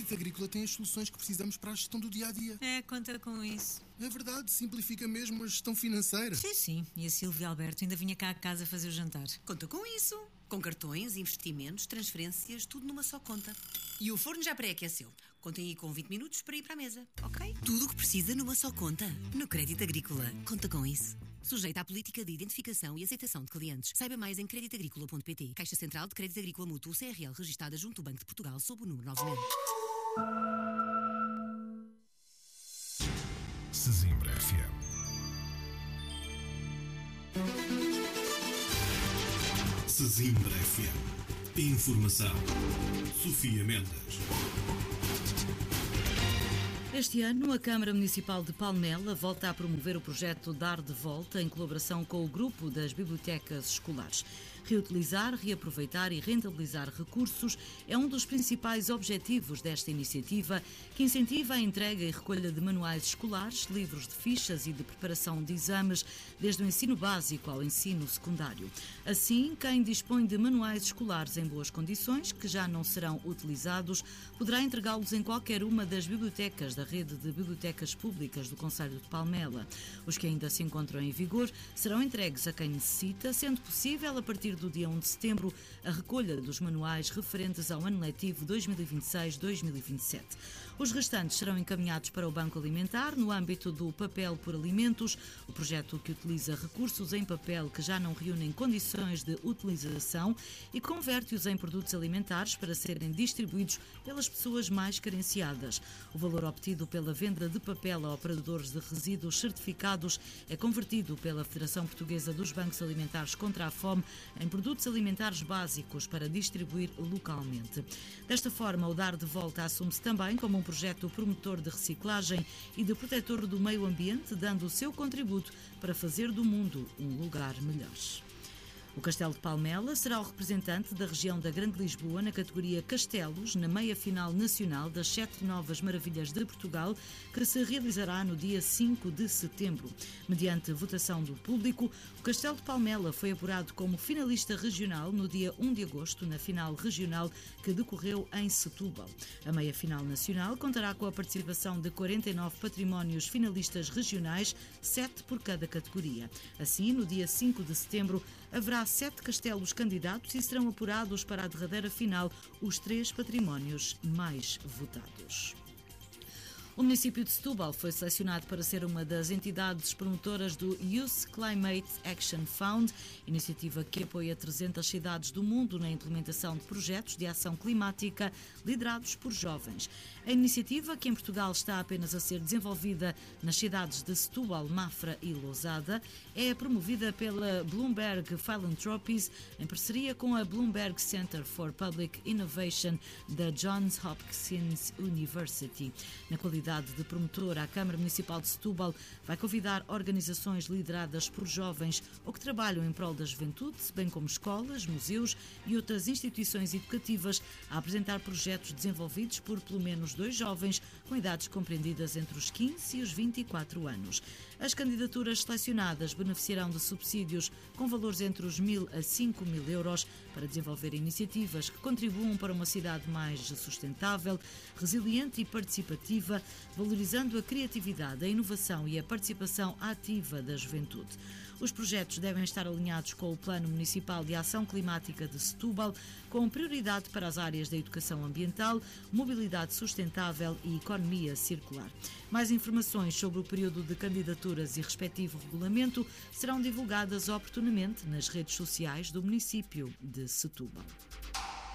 Crédito Agrícola tem as soluções que precisamos para a gestão do dia-a-dia. Conta com isso. É verdade, simplifica mesmo a gestão financeira. Sim. E a Silvia Alberto ainda vinha cá a casa fazer o jantar. Conta com isso. Com cartões, investimentos, transferências, tudo numa só conta. E o forno já pré-aqueceu. Contem aí com 20 minutos para ir para a mesa, ok? Tudo o que precisa numa só conta. No Crédito Agrícola. Conta com isso. Sujeita à política de identificação e aceitação de clientes. Saiba mais em creditagricola.pt. Caixa Central de Crédito Agrícola Mútuo CRL, registada junto ao Banco de Portugal, sob o número 9000. Sesimbra FM. Sesimbra FM. Informação. Sofia Mendes. Este ano, a Câmara Municipal de Palmela volta a promover o projeto Dar de Volta em colaboração com o Grupo das Bibliotecas Escolares. Reutilizar, reaproveitar e rentabilizar recursos é um dos principais objetivos desta iniciativa, que incentiva a entrega e recolha de manuais escolares, livros de fichas e de preparação de exames, desde o ensino básico ao ensino secundário. Assim, quem dispõe de manuais escolares em boas condições, que já não serão utilizados, poderá entregá-los em qualquer uma das bibliotecas da rede de bibliotecas públicas do concelho de Palmela. Os que ainda se encontram em vigor serão entregues a quem necessita, sendo possível, a partir do dia 1 de setembro, a recolha dos manuais referentes ao ano letivo 2026-2027. Os restantes serão encaminhados para o Banco Alimentar no âmbito do Papel por Alimentos, o projeto que utiliza recursos em papel que já não reúnem condições de utilização e converte-os em produtos alimentares para serem distribuídos pelas pessoas mais carenciadas. O valor obtido pela venda de papel a operadores de resíduos certificados é convertido pela Federação Portuguesa dos Bancos Alimentares contra a Fome em produtos alimentares básicos para distribuir localmente. Desta forma, o Dar de Volta assume-se também como um projeto promotor de reciclagem e de protetor do meio ambiente, dando o seu contributo para fazer do mundo um lugar melhor. O Castelo de Palmela será o representante da região da Grande Lisboa na categoria Castelos, na meia-final nacional das 7 Novas Maravilhas de Portugal, que se realizará no dia 5 de setembro. Mediante votação do público, o Castelo de Palmela foi apurado como finalista regional no dia 1 de agosto, na final regional que decorreu em Setúbal. A meia-final nacional contará com a participação de 49 patrimónios finalistas regionais, 7 por cada categoria. Assim, no dia 5 de setembro, haverá 7 castelos candidatos e serão apurados para a derradeira final os 3 patrimónios mais votados. O município de Setúbal foi selecionado para ser uma das entidades promotoras do Youth Climate Action Fund, iniciativa que apoia 300 cidades do mundo na implementação de projetos de ação climática liderados por jovens. A iniciativa, que em Portugal está apenas a ser desenvolvida nas cidades de Setúbal, Mafra e Lousada, é promovida pela Bloomberg Philanthropies em parceria com a Bloomberg Center for Public Innovation da Johns Hopkins University. Na qualidade de promotora, a Câmara Municipal de Setúbal vai convidar organizações lideradas por jovens ou que trabalham em prol da juventude, bem como escolas, museus e outras instituições educativas, a apresentar projetos desenvolvidos por pelo menos 2 jovens com idades compreendidas entre os 15 e os 24 anos. As candidaturas selecionadas beneficiarão de subsídios com valores entre os 1.000 a 5.000 euros para desenvolver iniciativas que contribuam para uma cidade mais sustentável, resiliente e participativa, valorizando a criatividade, a inovação e a participação ativa da juventude. Os projetos devem estar alinhados com o Plano Municipal de Ação Climática de Setúbal, com prioridade para as áreas da educação ambiental, mobilidade sustentável e economia circular. Mais informações sobre o período de candidaturas e respectivo regulamento serão divulgadas oportunamente nas redes sociais do município de Setúbal.